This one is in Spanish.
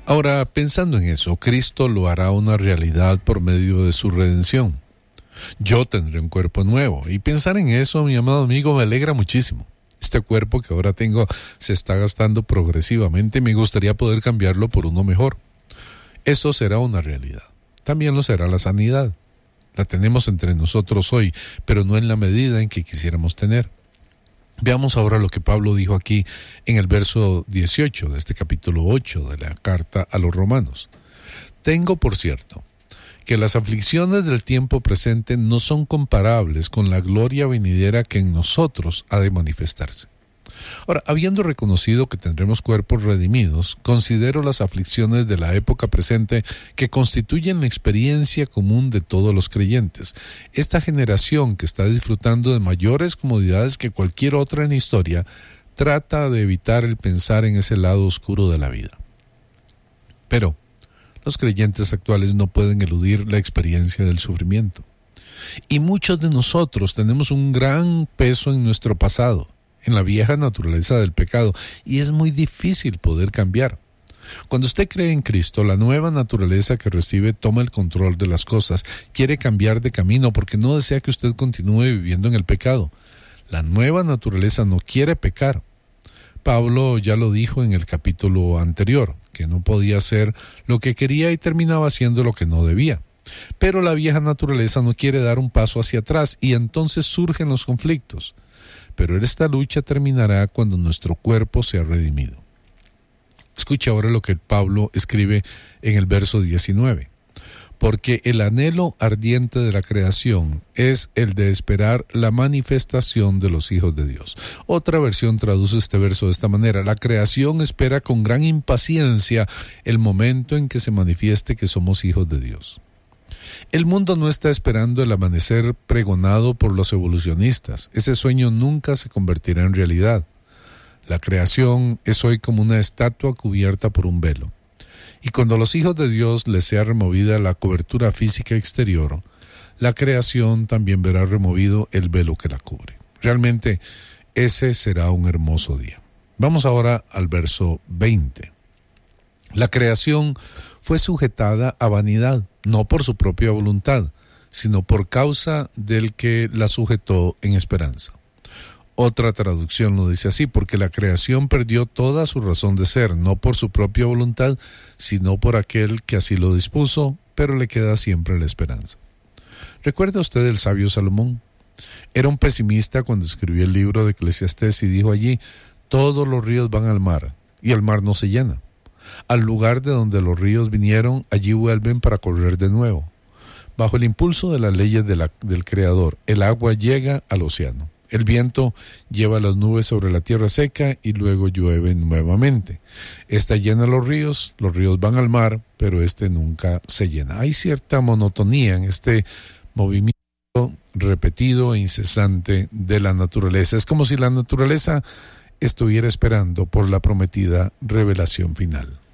Ahora, pensando en eso, Cristo lo hará una realidad por medio de su redención. Yo tendré un cuerpo nuevo, y pensar en eso, mi amado amigo, me alegra muchísimo. Este cuerpo que ahora tengo se está gastando progresivamente y me gustaría poder cambiarlo por uno mejor. Eso será una realidad. También lo será la sanidad. La tenemos entre nosotros hoy, pero no en la medida en que quisiéramos tener. Veamos ahora lo que Pablo dijo aquí en el verso 18 de este capítulo 8 de la carta a los Romanos. Tengo por cierto que las aflicciones del tiempo presente no son comparables con la gloria venidera que en nosotros ha de manifestarse. Ahora, habiendo reconocido que tendremos cuerpos redimidos, considero las aflicciones de la época presente que constituyen la experiencia común de todos los creyentes. Esta generación que está disfrutando de mayores comodidades que cualquier otra en la historia, trata de evitar el pensar en ese lado oscuro de la vida. Pero los creyentes actuales no pueden eludir la experiencia del sufrimiento. Y muchos de nosotros tenemos un gran peso en nuestro pasado, en la vieja naturaleza del pecado, y es muy difícil poder cambiar. Cuando usted cree en Cristo, la nueva naturaleza que recibe toma el control de las cosas, quiere cambiar de camino porque no desea que usted continúe viviendo en el pecado. La nueva naturaleza no quiere pecar. Pablo ya lo dijo en el capítulo anterior, que no podía hacer lo que quería y terminaba haciendo lo que no debía. Pero la vieja naturaleza no quiere dar un paso hacia atrás y entonces surgen los conflictos. Pero esta lucha terminará cuando nuestro cuerpo sea redimido. Escucha ahora lo que Pablo escribe en el verso 19. Porque el anhelo ardiente de la creación es el de esperar la manifestación de los hijos de Dios. Otra versión traduce este verso de esta manera: la creación espera con gran impaciencia el momento en que se manifieste que somos hijos de Dios. El mundo no está esperando el amanecer pregonado por los evolucionistas. Ese sueño nunca se convertirá en realidad. La creación es hoy como una estatua cubierta por un velo. Y cuando a los hijos de Dios les sea removida la cobertura física exterior, la creación también verá removido el velo que la cubre. Realmente, ese será un hermoso día. Vamos ahora al verso 20. La creación fue sujetada a vanidad, no por su propia voluntad, sino por causa del que la sujetó en esperanza. Otra traducción lo dice así: porque la creación perdió toda su razón de ser, no por su propia voluntad, sino por aquel que así lo dispuso, pero le queda siempre la esperanza. ¿Recuerda usted el sabio Salomón? Era un pesimista cuando escribió el libro de Eclesiastés y dijo allí: todos los ríos van al mar, y el mar no se llena. Al lugar de donde los ríos vinieron, allí vuelven para correr de nuevo. Bajo el impulso de las leyes del Creador, el agua llega al océano. El viento lleva las nubes sobre la tierra seca y luego llueve nuevamente. Esta llena los ríos van al mar, pero nunca se llena. Hay cierta monotonía en este movimiento repetido e incesante de la naturaleza. Es como si la naturaleza estuviera esperando por la prometida revelación final.